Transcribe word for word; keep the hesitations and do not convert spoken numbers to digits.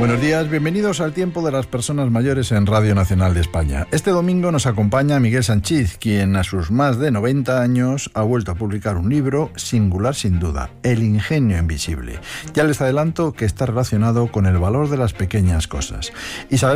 Buenos días, bienvenidos al Tiempo de las Personas Mayores en Radio Nacional de España. Este domingo nos acompaña Miguel Sanchís, quien a sus más de noventa años ha vuelto a publicar un libro singular sin duda, El ingenio invisible. Ya les adelanto que está relacionado con el valor de las pequeñas cosas. Isabel